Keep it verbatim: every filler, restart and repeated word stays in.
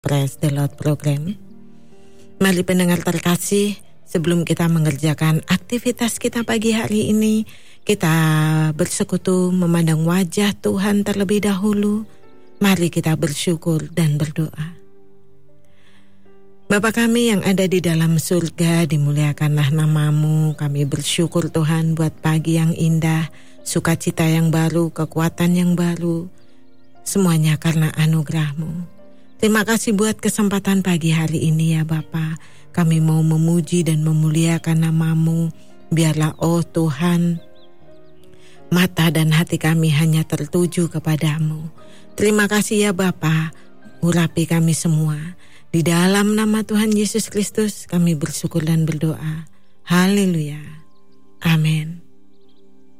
Praise the Lord program. Mari pendengar terkasih, sebelum kita mengerjakan aktivitas kita pagi hari ini, kita bersekutu memandang wajah Tuhan terlebih dahulu. Mari kita bersyukur dan berdoa. Bapa kami yang ada di dalam surga, dimuliakanlah namamu. Kami bersyukur Tuhan buat pagi yang indah, sukacita yang baru, kekuatan yang baru. Semuanya karena anugerah-Mu. Terima kasih buat kesempatan pagi hari ini ya Bapa. Kami mau memuji dan memuliakan namamu. Biarlah oh Tuhan, mata dan hati kami hanya tertuju kepadamu. Terima kasih ya Bapa, urapi kami semua. Di dalam nama Tuhan Yesus Kristus kami bersyukur dan berdoa. Haleluya. Amin.